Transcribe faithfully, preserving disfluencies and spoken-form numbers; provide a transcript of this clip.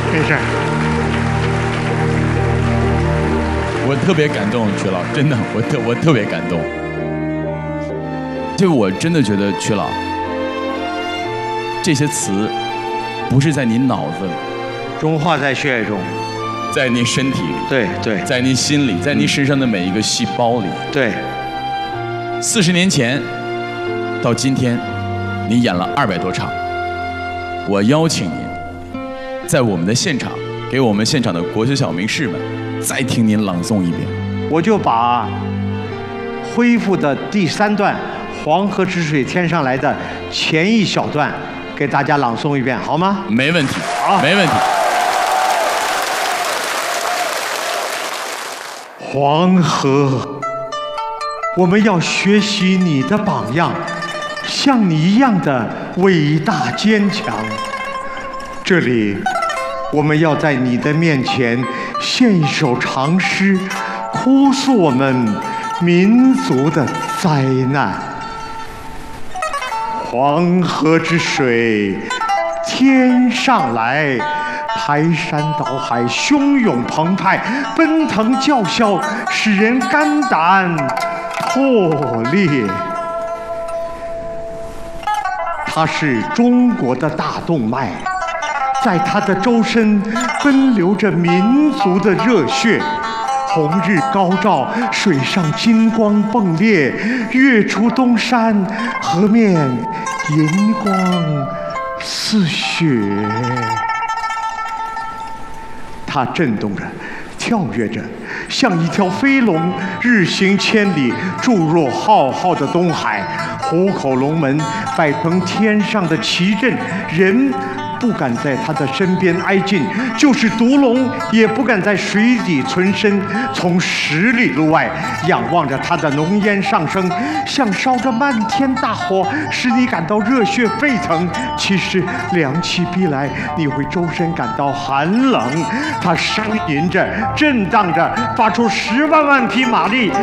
没事。 我特别感动，曲老，真的，我特我特别感动。就我真的觉得曲老，这些词不是在你脑子里， 融化在血液中， 在你身体里， 对对， 在你心里，在你身上的每一个细胞里。 对。 四十年前到今天，你演了二百多场。我邀请您在我们的现场，给我们现场的国学小名士们再听您朗诵一遍。 我就把恢复的第三段《黄河之水天上来》的前一小段给大家朗诵一遍，好吗？ 没问题， 好， 没问题。 黄河，我们要学习你的榜样，像你一样的伟大坚强。这里，我们要在你的面前献一首长诗，哭诉我们民族的灾难。黄河之水天上来，排山倒海，汹涌澎湃，奔腾叫嚣，使人肝胆破裂。它是中国的大动脉，在它的周身奔流着民族的热血。红日高照，水上金光迸裂，月出东山，河面银光似雪。它震动着，跳跃着，像一条飞龙，日行千里，注入浩浩的东海。虎口龙门摆成天上的旗阵，人不敢在他的身边挨近，就是毒龙也不敢在水底存身。从十里路外仰望着他的浓烟上升，像烧着漫天大火，使你感到热血沸腾。其实凉气逼来，你会周身感到寒冷。它呻吟着，震荡着，发出十万万匹马力。